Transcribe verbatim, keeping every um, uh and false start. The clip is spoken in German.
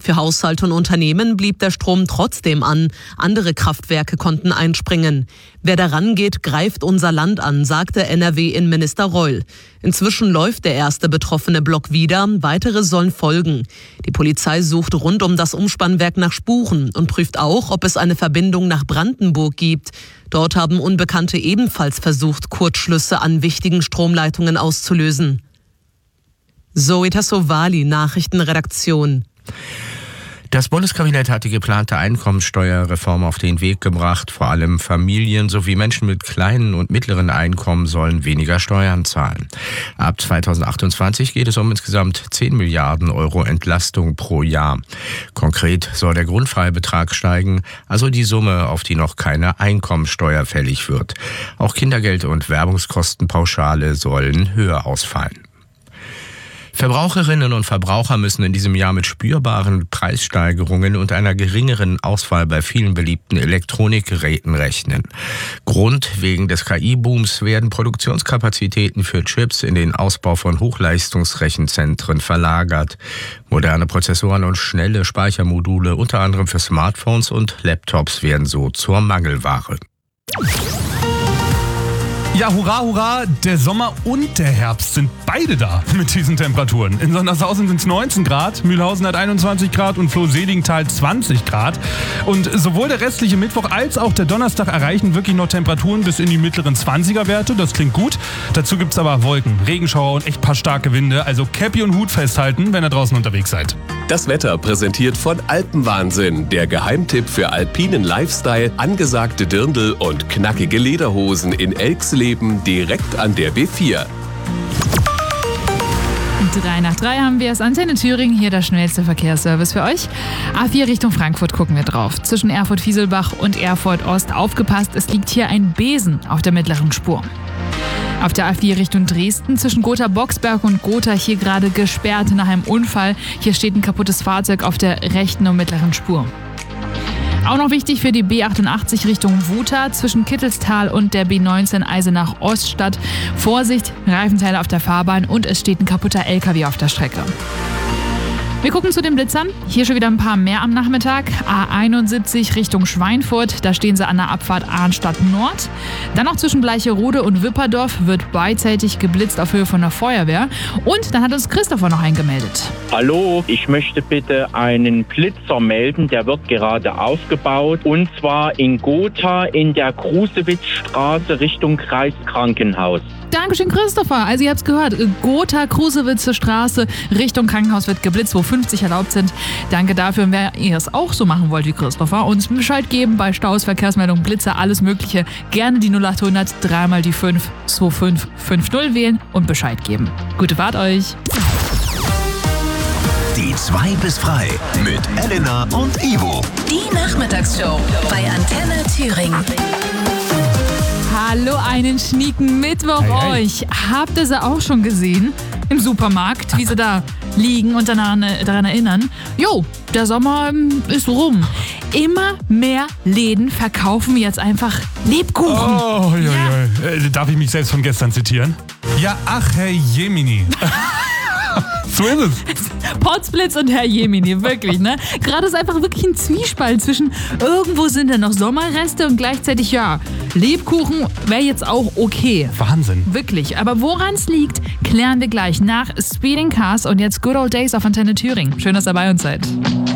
Für Haushalte und Unternehmen blieb der Strom trotzdem an. Andere Kraftwerke konnten einspringen. Wer daran geht, greift unser Land an, sagte N R W-Innenminister Reul. Inzwischen läuft der erste betroffene Block wieder, weitere sollen folgen. Die Polizei sucht rund um das Umspannwerk nach Spuren und prüft auch, ob es eine Verbindung nach Brandenburg gibt. Dort haben Unbekannte ebenfalls versucht, Kurzschlüsse an wichtigen Stromleitungen auszulösen. Zoe Tassovali, Nachrichtenredaktion. Das Bundeskabinett hat die geplante Einkommensteuerreform auf den Weg gebracht. Vor allem Familien sowie Menschen mit kleinen und mittleren Einkommen sollen weniger Steuern zahlen. Ab zweitausendachtundzwanzig geht es um insgesamt zehn Milliarden Euro Entlastung pro Jahr. Konkret soll der Grundfreibetrag steigen, also die Summe, auf die noch keine Einkommensteuer fällig wird. Auch Kindergeld und Werbungskostenpauschale sollen höher ausfallen. Verbraucherinnen und Verbraucher müssen in diesem Jahr mit spürbaren Preissteigerungen und einer geringeren Auswahl bei vielen beliebten Elektronikgeräten rechnen. Grund wegen des K I-Booms werden Produktionskapazitäten für Chips in den Ausbau von Hochleistungsrechenzentren verlagert. Moderne Prozessoren und schnelle Speichermodule, unter anderem für Smartphones und Laptops, werden so zur Mangelware. Ja, hurra, hurra, der Sommer und der Herbst sind beide da mit diesen Temperaturen. In Sondershausen sind es neunzehn Grad, Mühlhausen hat einundzwanzig Grad und Floh-Seligenthal zwanzig Grad. Und sowohl der restliche Mittwoch als auch der Donnerstag erreichen wirklich noch Temperaturen bis in die mittleren zwanziger-Werte. Das klingt gut. Dazu gibt es aber Wolken, Regenschauer und echt paar starke Winde. Also Käppi und Hut festhalten, wenn ihr draußen unterwegs seid. Das Wetter präsentiert von Alpenwahnsinn, der Geheimtipp für alpinen Lifestyle, angesagte Dirndl und knackige Lederhosen in Elxleben direkt an der B vier. Drei nach drei haben wir es. Antenne Thüringen, hier der schnellste Verkehrsservice für euch. A vier Richtung Frankfurt gucken wir drauf. Zwischen Erfurt-Fieselbach und Erfurt-Ost aufgepasst, es liegt hier ein Besen auf der mittleren Spur. Auf der A vier Richtung Dresden zwischen Gotha-Boxberg und Gotha hier gerade gesperrt nach einem Unfall. Hier steht ein kaputtes Fahrzeug auf der rechten und mittleren Spur. Auch noch wichtig für die B achtundachtzig Richtung Wuta zwischen Kittelstal und der B neunzehn Eisenach-Oststadt. Vorsicht, Reifenteile auf der Fahrbahn und es steht ein kaputter L K W auf der Strecke. Wir gucken zu den Blitzern. Hier schon wieder ein paar mehr am Nachmittag. A einundsiebzig Richtung Schweinfurt, da stehen sie an der Abfahrt Arnstadt Nord. Dann noch zwischen Bleicherode und Wipperdorf wird beidseitig geblitzt auf Höhe von der Feuerwehr. Und dann hat uns Christopher noch eingemeldet. Hallo, ich möchte bitte einen Blitzer melden, der wird gerade aufgebaut. Und zwar in Gotha in der Krusewitzstraße Richtung Kreiskrankenhaus. Dankeschön, Christopher. Also ihr habt es gehört, Gotha, Krusewitzer Straße, Richtung Krankenhaus wird geblitzt, wo fünfzig erlaubt sind. Danke dafür. Und wer ihr es auch so machen wollt wie Christopher, uns Bescheid geben bei Staus, Verkehrsmeldungen, Blitzer, alles Mögliche. Gerne die null achthundert, dreimal die fünf, zwei fünf fünf null wählen und Bescheid geben. Gute Fahrt euch. Die zwei bis frei mit Elena und Ivo. Die Nachmittagsshow bei Antenne Thüringen. Hallo, einen schnieken Mittwoch Hey, hey. euch. Habt ihr sie auch schon gesehen? Im Supermarkt, wie sie da liegen und daran, daran erinnern. Jo, der Sommer ähm, ist rum. Immer mehr Läden verkaufen jetzt einfach Lebkuchen. Oh, ja, Ja. ja. Äh, darf ich mich selbst von gestern zitieren? Ja, ach, Herr Jemini. So ist es. Potzblitz und Herr Jemini, wirklich, ne? Gerade ist einfach wirklich ein Zwiespalt zwischen irgendwo sind da noch Sommerreste und gleichzeitig, ja, Lebkuchen wäre jetzt auch okay. Wahnsinn. Wirklich. Aber woran es liegt, klären wir gleich nach Speeding Cars und jetzt Good Old Days auf Antenne Thüringen. Schön, dass ihr bei uns seid.